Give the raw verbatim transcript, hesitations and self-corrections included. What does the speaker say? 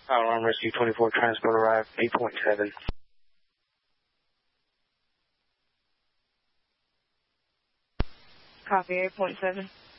Alarm Rescue twenty-four, transport arrived, eight point seven. Copy, eight point seven.